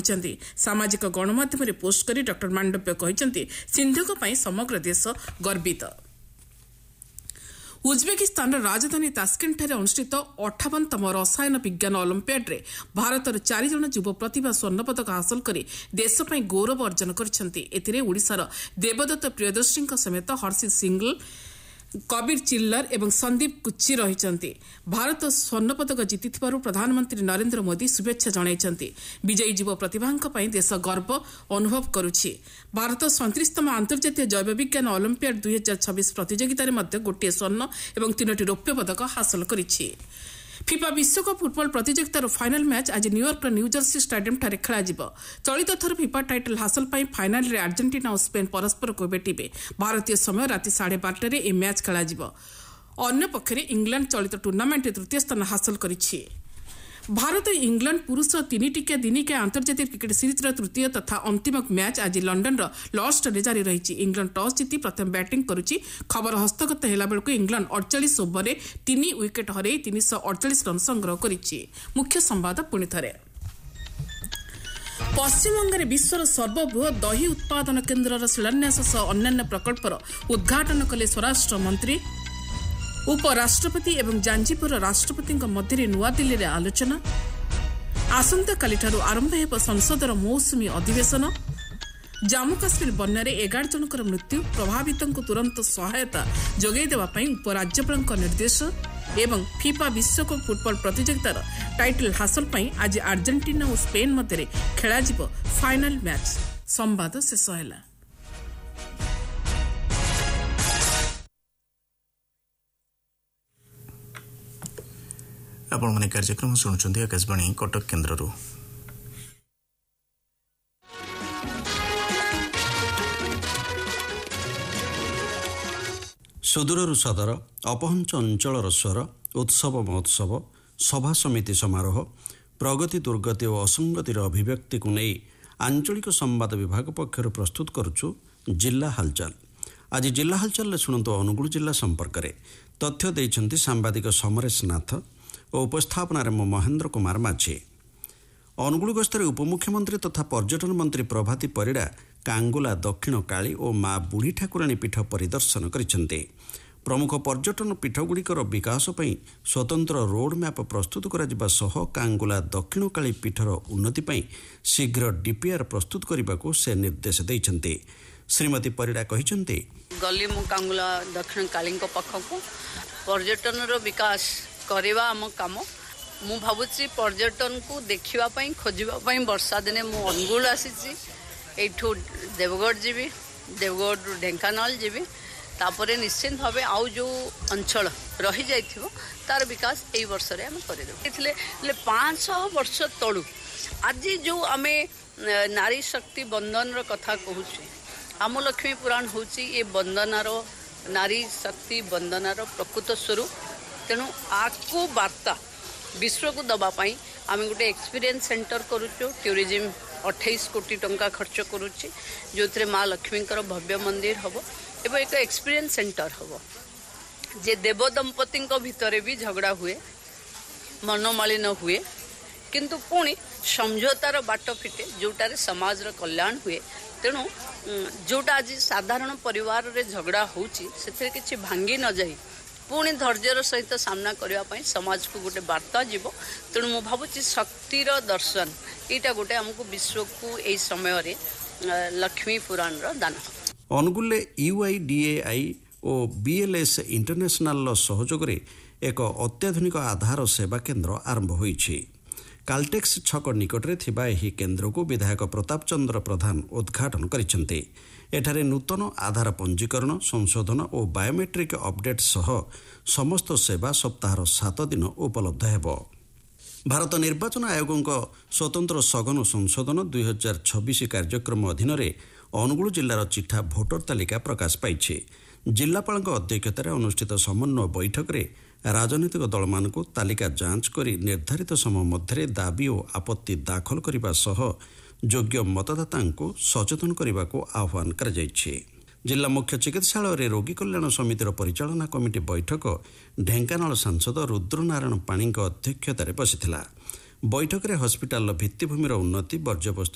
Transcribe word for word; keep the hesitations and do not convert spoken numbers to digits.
କହିଛନ୍ତି। ସାମାଜିକ ଗଣମାଧ୍ୟମରେ ପୋଷ୍ଟ କରି ଡକ୍ଟର ମାଣ୍ଡବ୍ୟ କହିଛନ୍ତି ସିନ୍ଧୁଙ୍କ ପାଇଁ ସମଗ୍ର ଦେଶ ଗର୍ବିତ। ଉଜବେକିସ୍ତାନର ରାଜଧାନୀ ତାସ୍କେଣ୍ଟଠାରେ ଅନୁଷ୍ଠିତ ଅଠାବନତମ ରସାୟନ ବିଜ୍ଞାନ ଅଲିମ୍ପିଆଡ୍ରେ ଭାରତର ଚାରିଜଣ ଯୁବ ପ୍ରତିଭା ସ୍ୱର୍ଣ୍ଣପଦକ ହାସଲ କରି ଦେଶ ପାଇଁ ଗୌରବ ଅର୍ଜନ କରିଛନ୍ତି। ଏଥିରେ ଓଡ଼ିଶାର ଦେବଦତ୍ତ ପ୍ରିୟଦର୍ଶୀଙ୍କ ସମେତ ହର୍ଷିତ ସିଂଗଲ, କବିର ଚିଲ୍ଲର ଏବଂ ସନ୍ଦୀପ କୁଚି ରହିଛନ୍ତି। ଭାରତ ସ୍ୱର୍ଣ୍ଣପଦକ ଜିତିଥିବାରୁ ପ୍ରଧାନମନ୍ତ୍ରୀ ନରେନ୍ଦ୍ର ମୋଦି ଶୁଭେଚ୍ଛା ଜଣାଇଛନ୍ତି। ବିଜୟୀ ଯୁବ ପ୍ରତିଭାଙ୍କ ପାଇଁ ଦେଶ ଗର୍ବ ଅନୁଭବ କରୁଛି। ଭାରତ ସଇଁତିରିଶତମ ଆନ୍ତର୍ଜାତୀୟ ଜୈବ ବିଜ୍ଞାନ ଅଲିମ୍ପିଆଡ ଦୁଇ ହଜାର ଛବିଶ ପ୍ରତିଯୋଗିତାରେ ମଧ୍ୟ ଗୋଟିଏ ସ୍ୱର୍ଣ୍ଣ ଏବଂ ତିନୋଟି ରୌପ୍ୟ ପଦକ ହାସଲ କରିଛି। ଫିଫା ବିଶ୍ୱକପ୍ ଫୁଟବଲ ପ୍ରତିଯୋଗିତାର ଫାଇନାଲ ମ୍ୟାଚ୍ ଆଜି ନ୍ୟୁୟର୍କର ନ୍ୟୁଜର୍ସି ଷ୍ଟାଡିୟମ୍ଠାରେ ଖେଳାଯିବ। ଚଳିତ ଥର ଫିଫା ଟାଇଟଲ୍ ହାସଲ ପାଇଁ ଫାଇନାଲରେ ଆର୍ଜେଣ୍ଟିନା ଓ ସ୍ପେନ୍ ପରସ୍ପରକୁ ଭେଟିବେ। ଭାରତୀୟ ସମୟ ରାତି ସାଢ଼େ ବାରଟାରେ ଏହି ମ୍ୟାଚ୍ ଖେଳାଯିବ। ଅନ୍ୟପକ୍ଷରେ ଇଂଲଣ୍ଡ ଚଳିତ ଟୁର୍ଣ୍ଣାମେଣ୍ଟରେ ତୃତୀୟ ସ୍ଥାନ ହାସଲ କରିଛି। ଭାରତ ଇଂଲଣ୍ଡ ପୁରୁଷ ତିନିଟିକିଆ ଦିନିକିଆ ଆନ୍ତର୍ଜାତିକ କ୍ରିକେଟ୍ ସିରିଜ୍ର ତୃତୀୟ ତଥା ଅନ୍ତିମ ମ୍ୟାଚ୍ ଆଜି ଲଣ୍ଡନର ଲର୍ଡସଠାରେ ଜାରି ରହିଛି। ଇଂଲଣ୍ଡ ଟସ୍ ଜିତି ପ୍ରଥମେ ବ୍ୟାଟିଂ କରୁଛି। ଖବର ହସ୍ତଗତ ହେଲାବେଳକୁ ଇଂଲଣ୍ଡ ଅଡ଼ଚାଳିଶ ଓଭରରେ ତିନି ୱିକେଟ୍ ହରାଇ ତିନିଶହ ଅଡ଼ଚାଳିଶ ରନ୍ ସଂଗ୍ରହ କରିଛି। ମୁଖ୍ୟ ସମ୍ବାଦ ପୁଣି ଥରେ। ପଶ୍ଚିମବଙ୍ଗରେ ବିଶ୍ୱର ସର୍ବବୃହତ୍ ଦହି ଉତ୍ପାଦନ କେନ୍ଦ୍ରର ଶିଳାନ୍ୟାସ ସହ ଅନ୍ୟାନ୍ୟ ପ୍ରକଳ୍ପର ଉଦ୍ଘାଟନ କଲେ ସ୍ୱରାଷ୍ଟ୍ର ମନ୍ତ୍ରୀ। ଉପରାଷ୍ଟ୍ରପତି ଏବଂ ଜାଞ୍ଜିପୁରର ରାଷ୍ଟ୍ରପତିଙ୍କ ମଧ୍ୟରେ ନୂଆଦିଲ୍ଲୀରେ ଆଲୋଚନା। ଆସନ୍ତାକାଲିଠାରୁ ଆରମ୍ଭ ହେବ ସଂସଦର ମୌସୁମୀ ଅଧିବେଶନ। ଜାମ୍ମୁ କାଶ୍ମୀର ବନ୍ୟାରେ ଏଗାର ଜଣଙ୍କର ମୃତ୍ୟୁ, ପ୍ରଭାବିତଙ୍କୁ ତୁରନ୍ତ ସହାୟତା ଯୋଗାଇ ଦେବା ପାଇଁ ଉପରାଜ୍ୟପାଳଙ୍କ ନିର୍ଦ୍ଦେଶ। ଏବଂ ଫିଫା ବିଶ୍ୱକପ୍ ଫୁଟବଲ ପ୍ରତିଯୋଗିତାର ଟାଇଟଲ୍ ହାସଲ ପାଇଁ ଆଜି ଆର୍ଜେଣ୍ଟିନା ଓ ସ୍ପେନ୍ ମଧ୍ୟରେ ଖେଳାଯିବ ଫାଇନାଲ ମ୍ୟାଚ୍। ସମ୍ବାଦ ଶେଷ ହେଲା। ଆପଣମାନେ କାର୍ଯ୍ୟକ୍ରମ ଶୁଣୁଛନ୍ତି ଆକାଶବାଣୀ କଟକ କେନ୍ଦ୍ରରୁ। ସୁଦୂରରୁ ସଦର, ଅପହଞ୍ଚ ଅଞ୍ଚଳର ସ୍ୱର, ଉତ୍ସବ ମହୋତ୍ସବ, ସଭା ସମିତି ସମାରୋହ, ପ୍ରଗତି ଦୁର୍ଗତି ଓ ଅସଙ୍ଗତିର ଅଭିବ୍ୟକ୍ତିକୁ ନେଇ ଆଞ୍ଚଳିକ ସମ୍ବାଦ ବିଭାଗ ପକ୍ଷରୁ ପ୍ରସ୍ତୁତ କରୁଛୁ ଜିଲ୍ଲା ହାଲଚାଲ। ଆଜି ଜିଲ୍ଲା ହାଲଚାଲରେ ଶୁଣନ୍ତୁ ଅନୁଗୁଳ ଜିଲ୍ଲା ସମ୍ପର୍କରେ। ତଥ୍ୟ ଦେଇଛନ୍ତି ସାମ୍ବାଦିକ ସମରେଶ ନାଥ ଓ ଉପସ୍ଥାପନାରେ ମୁଁ ମହେନ୍ଦ୍ର କୁମାର ମାଝୀ। ଅନୁଗୁଳ ଗସ୍ତରେ ଉପମୁଖ୍ୟମନ୍ତ୍ରୀ ତଥା ପର୍ଯ୍ୟଟନ ମନ୍ତ୍ରୀ ପ୍ରଭାତୀ ପରିଡ଼ା କାଙ୍ଗୁଲା ଦକ୍ଷିଣ କାଳୀ ଓ ମା ବୁଢ଼ୀ ଠାକୁରାଣୀ ପୀଠ ପରିଦର୍ଶନ କରିଛନ୍ତି। ପ୍ରମୁଖ ପର୍ଯ୍ୟଟନ ପୀଠଗୁଡ଼ିକର ବିକାଶ ପାଇଁ ସ୍ୱତନ୍ତ୍ର ରୋଡ୍ ମ୍ୟାପ୍ ପ୍ରସ୍ତୁତ କରାଯିବା ସହ କାଙ୍ଗୁଲା ଦକ୍ଷିଣ କାଳୀ ପୀଠର ଉନ୍ନତି ପାଇଁ ଶୀଘ୍ର ଡିପିଆର୍ ପ୍ରସ୍ତୁତ କରିବାକୁ ସେ ନିର୍ଦ୍ଦେଶ ଦେଇଛନ୍ତି। ଶ୍ରୀମତୀ ପରିଡ଼ା କହିଛନ୍ତି, ଗଲି ମୁଁ କାଙ୍ଗୁଲା ଦକ୍ଷିଣ କାଳୀଙ୍କ ପାଖକୁ। ପର୍ଯ୍ୟଟନର ବିକାଶ କରିବା ଆମ କାମ। ମୁଁ ଭାବୁଛି ପର୍ଯ୍ୟଟନକୁ ଦେଖିବା ପାଇଁ ଖୋଜିବା ପାଇଁ ବର୍ଷା ଦିନେ ମୁଁ ଅନୁଗୁଳ ଆସିଛି। ଏଇଠୁ ଦେବଗଡ଼ ଯିବି, ଦେବଗଡ଼ରୁ ଢେଙ୍କାନାଳ ଯିବି, ତାପରେ ନିଶ୍ଚିତ ଭାବେ ଆଉ ଯେଉଁ ଅଞ୍ଚଳ ରହିଯାଇଥିବ ତାର ବିକାଶ ଏଇ ବର୍ଷରେ ଆମେ କରିଦେବୁ। ଏଥିଲେ ହେଲେ ପାଞ୍ଚଶହ ବର୍ଷ ତଳୁ ଆଜି ଯେଉଁ ଆମେ ନାରୀ ଶକ୍ତି ବନ୍ଦନର କଥା କହୁଛୁ, ଆମ ଲକ୍ଷ୍ମୀ ପୁରାଣ ହେଉଛି ଏ ବନ୍ଦନାର, ନାରୀ ଶକ୍ତି ବନ୍ଦନାର ପ୍ରକୃତ ସ୍ୱରୂପ। ତେଣୁ ଆକୁ ବାର୍ତ୍ତା ବିଶ୍ୱକୁ ଦେବା ପାଇଁ ଆମେ ଗୋଟେ ଏକ୍ସପିରିଏନ୍ସ ସେଣ୍ଟର କରୁଛୁ। ଟୁରିଜିମ୍ ଅଠେଇଶ କୋଟି ଟଙ୍କା ଖର୍ଚ୍ଚ କରୁଛି, ଯେଉଁଥିରେ ମା ଲକ୍ଷ୍ମୀଙ୍କର ଭବ୍ୟ ମନ୍ଦିର ହେବ ଏବଂ ଏକ ଏକ୍ସପିରିଏନ୍ସ ସେଣ୍ଟର ହେବ। ଯେ ଦେବ ଦମ୍ପତିଙ୍କ ଭିତରେ ବି ଝଗଡ଼ା ହୁଏ, ମନମାଳିନ ହୁଏ, କିନ୍ତୁ ପୁଣି ସମଝୋତାର ବାଟ ଫିଟେ ଯେଉଁଟାରେ ସମାଜର କଲ୍ୟାଣ ହୁଏ। ତେଣୁ ଯେଉଁଟା ଆଜି ସାଧାରଣ ପରିବାରରେ ଝଗଡ଼ା ହେଉଛି ସେଥିରେ କିଛି ଭାଙ୍ଗି ନ ଯାଇ ପୁଣି ଧୈର୍ଯ୍ୟର ସହିତ ସାମ୍ନା କରିବା ପାଇଁ ସମାଜକୁ ଗୋଟେ ବାର୍ତ୍ତା ଯିବ। ତେଣୁ ମୁଁ ଭାବୁଛି ଶକ୍ତିର ଦର୍ଶନ ଏଇଟା ଗୋଟେ ଆମକୁ ବିଶ୍ୱକୁ ଏଇ ସମୟରେ ଲକ୍ଷ୍ମୀ ପୁରାଣର ଦାନ। ଅନୁଗୁଳରେ ୟୁଆଇଡିଏଆଇ ଓ ବିଏଲ୍ଏସ୍ ଇଣ୍ଟରନ୍ୟାସନାଲର ସହଯୋଗରେ ଏକ ଅତ୍ୟାଧୁନିକ ଆଧାର ସେବା କେନ୍ଦ୍ର ଆରମ୍ଭ ହୋଇଛି। କାଲଟେକ୍ସ ଛକ ନିକଟରେ ଥିବା ଏହି କେନ୍ଦ୍ରକୁ ବିଧାୟକ ପ୍ରତାପ ଚନ୍ଦ୍ର ପ୍ରଧାନ ଉଦ୍ଘାଟନ କରିଛନ୍ତି। ଏଠାରେ ନୂତନ ଆଧାର ପଞ୍ଜୀକରଣ, ସଂଶୋଧନ ଓ ବାୟୋମେଟ୍ରିକ୍ ଅପଡେଟ୍ ସହ ସମସ୍ତ ସେବା ସପ୍ତାହର ସାତ ଦିନ ଉପଲବ୍ଧ ହେବ। ଭାରତ ନିର୍ବାଚନ ଆୟୋଗଙ୍କ ସ୍ୱତନ୍ତ୍ର ସଘନ ସଂଶୋଧନ ଦୁଇ ହଜାର ଛବିଶ କାର୍ଯ୍ୟକ୍ରମ ଅଧୀନରେ ଅନୁଗୁଳ ଜିଲ୍ଲାର ଚିଠା ଭୋଟର ତାଲିକା ପ୍ରକାଶ ପାଇଛି। ଜିଲ୍ଲାପାଳଙ୍କ ଅଧ୍ୟକ୍ଷତାରେ ଅନୁଷ୍ଠିତ ସମନ୍ୱୟ ବୈଠକରେ ରାଜନୈତିକ ଦଳମାନଙ୍କୁ ତାଲିକା ଯାଞ୍ଚ କରି ନିର୍ଦ୍ଧାରିତ ସମୟ ମଧ୍ୟରେ ଦାବି ଓ ଆପତ୍ତି ଦାଖଲ କରିବା ସହ ଯୋଗ୍ୟ ମତଦାତାଙ୍କୁ ସଚେତନ କରିବାକୁ ଆହ୍ୱାନ କରାଯାଇଛି। ଜିଲ୍ଲା ମୁଖ୍ୟ ଚିକିତ୍ସାଳୟରେ ରୋଗୀ କଲ୍ୟାଣ ସମିତିର ପରିଚାଳନା କମିଟି ବୈଠକ ଢେଙ୍କାନାଳ ସାଂସଦ ରୁଦ୍ରନାରାୟଣ ପାଣିଙ୍କ ଅଧ୍ୟକ୍ଷତାରେ ବସିଥିଲା। ବୈଠକରେ ହସ୍ପିଟାଲର ଭିତ୍ତିଭୂମିର ଉନ୍ନତି, ବର୍ଜ୍ୟବସ୍ତୁ